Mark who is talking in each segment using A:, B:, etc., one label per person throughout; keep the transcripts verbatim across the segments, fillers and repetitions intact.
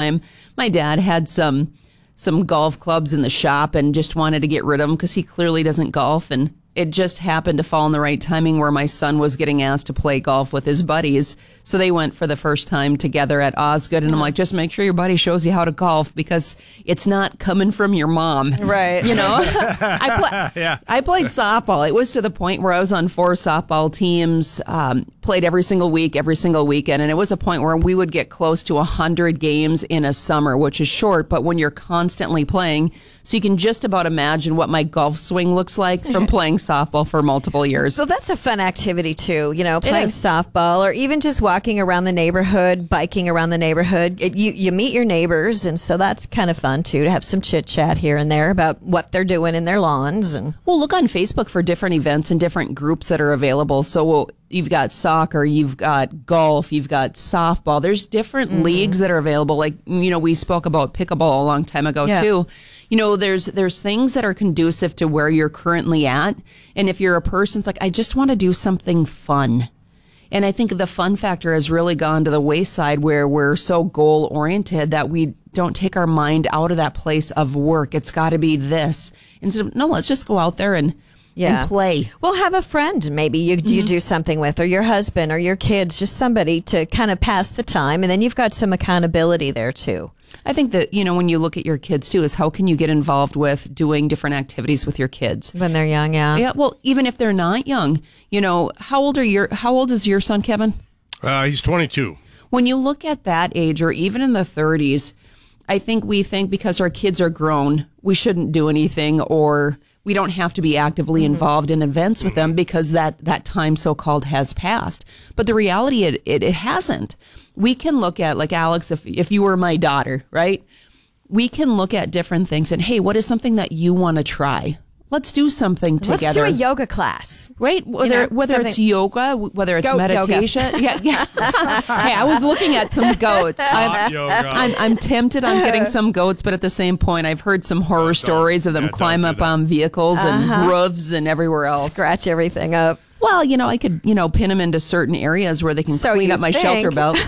A: time, my dad had some some golf clubs in the shop and just wanted to get rid of them because he clearly doesn't golf. And it just happened to fall in the right timing where my son was getting asked to play golf with his buddies. So they went for the first time together at Osgood. And I'm like, just make sure your buddy shows you how to golf because it's not coming from your mom.
B: Right.
A: You know, I, pl-
C: yeah.
A: I played softball. It was to the point where I was on four softball teams, um, played every single week, every single weekend. And it was a point where we would get close to one hundred games in a summer, which is short. But when you're constantly playing, so you can just about imagine what my golf swing looks like from playing softball for multiple years.
B: So that's a fun activity too, you know, playing softball or even just walking around the neighborhood, biking around the neighborhood. It, you, you meet your neighbors, and so that's kind of fun too, to have some chit chat here and there about what they're doing in their lawns. And
A: well, look on Facebook for different events and different groups that are available. So we'll, you've got soccer, you've got golf, you've got softball. There's different mm-hmm. leagues that are available. Like, you know, we spoke about pickleball a long time ago yeah. too. You know, there's there's things that are conducive to where you're currently at. And if you're a person that's like, I just want to do something fun. And I think the fun factor has really gone to the wayside where we're so goal oriented that we don't take our mind out of that place of work. It's got to be this. Instead of, no, let's just go out there and Yeah. and play.
B: Well, have a friend maybe you, mm-hmm. you do something with, or your husband or your kids, just somebody to kind of pass the time. And then you've got some accountability there too.
A: I think that, you know, when you look at your kids too, is how can you get involved with doing different activities with your kids?
B: When they're young, yeah.
A: Yeah, well, even if they're not young, you know, how old are your, how old is your son, Kevin?
C: Uh, he's twenty-two.
A: When you look at that age, or even in the thirties, I think we think because our kids are grown, we shouldn't do anything, or we don't have to be actively mm-hmm. involved in events with them because that, that time so-called has passed. But the reality, it, it, it hasn't. We can look at, like Alex, if if you were my daughter, right? We can look at different things and, hey, what is something that you want to try? Let's do something together.
B: Let's do a yoga class.
A: Right? Whether
B: you know,
A: whether it's yoga, whether it's
B: Goat
A: meditation. Yeah, yeah. Hey, I was looking at some goats. I'm,
C: yoga.
A: I'm, I'm tempted on getting some goats, but at the same point, I've heard some horror
C: No,
A: stories of them
C: yeah,
A: climb
C: do
A: up
C: that.
A: on vehicles
B: Uh-huh.
A: and roofs and everywhere else.
B: Scratch everything up.
A: Well, you know, I could, you know, pin them into certain areas where they can
B: So
A: clean
B: you
A: up my
B: think.
A: shelter belt.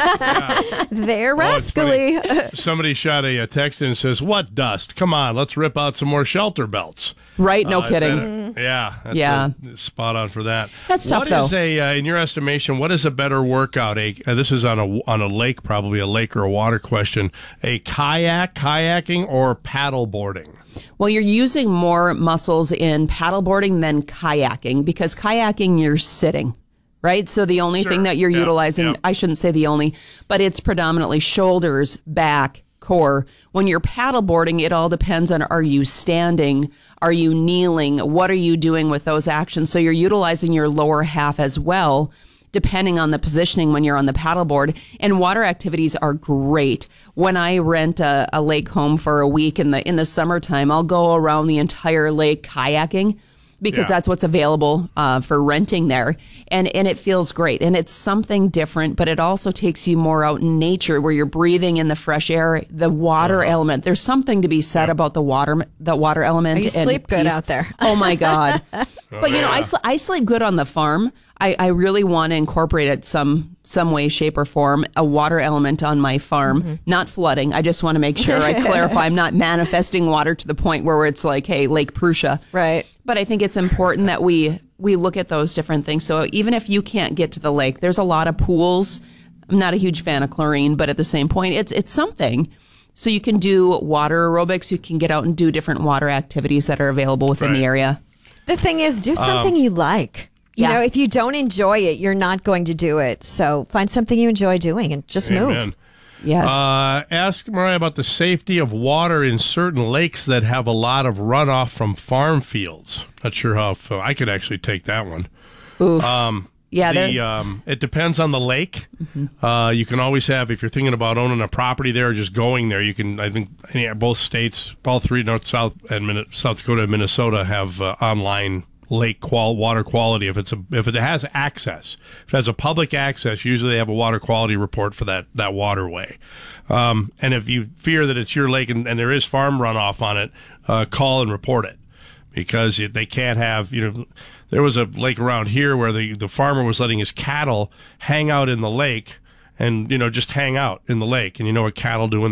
C: Yeah.
B: They're
C: Oh, it's
B: rascally.
C: funny. Somebody shot a, a text in and says, "What dust? Come on, let's rip out some more shelter belts."
A: Right? No
C: Uh,
A: kidding.
C: is that a- yeah. That's
A: Yeah.
C: a- spot on for that.
A: That's tough,
C: What
A: though.
C: is a, uh, in your estimation, what is a better workout? A, uh, this is on a on a lake, probably a lake or a water question. A kayak, kayaking, or paddle boarding?
A: Well, you're using more muscles in paddleboarding than kayaking because kayaking, you're sitting, right? So the only
C: Sure.
A: thing that you're
C: Yep,
A: utilizing,
C: yep.
A: I shouldn't say the only, but it's predominantly shoulders, back, core. When you're paddleboarding, it all depends on, are you standing? Are you kneeling? What are you doing with those actions? So you're utilizing your lower half as well, depending on the positioning when you're on the paddleboard. And water activities are great. When I rent a, a lake home for a week in the in the summertime, I'll go around the entire lake kayaking because
C: Yeah.
A: that's what's available uh, for renting there. And, and it feels great. And it's something different, but it also takes you more out in nature where you're breathing in the fresh air, the water
C: Uh-huh.
A: element. There's something to be said about the water, the water element.
B: You
A: and
B: sleep good
A: peace.
B: out there.
A: Oh my God. But you know, I,
C: yeah.
A: sl- I sleep good on the farm. I, I really want to incorporate it some some way, shape, or form, a water element on my farm,
B: Mm-hmm.
A: not flooding. I just want to make sure I clarify I'm not manifesting water to the point where it's like, hey, Lake Prussia.
B: Right.
A: But I think it's important that we we look at those different things. So even if you can't get to the lake, there's a lot of pools. I'm not a huge fan of chlorine, but at the same point, it's it's something. So you can do water aerobics. You can get out and do different water activities that are available within
C: Right.
A: the area.
B: The thing is, do something you like. You
A: Yeah.
B: know, if you don't enjoy it, you're not going to do it. So find something you enjoy doing and just move.
C: Amen.
A: Yes.
C: Uh, ask Mariah about the safety of water in certain lakes that have a lot of runoff from farm fields. Not sure how if, uh, I could actually take that one.
A: Oof.
C: Um,
A: Yeah,
C: the,
A: there-
C: um, it depends on the lake. Uh, you can always have, if you're thinking about owning a property there or just going there, you can, I think, yeah, both states, all three, North, South, and Min- South Dakota and Minnesota have uh, online lake qual water quality. If it's a, if it has access, if it has a public access, usually they have a water quality report for that, that waterway. Um, and if you fear that it's your lake and, and there is farm runoff on it, uh, call and report it. Because it- they can't have, you know, there was a lake around here where the, the farmer was letting his cattle hang out in the lake and, you know, just hang out in the lake. And you know what cattle do when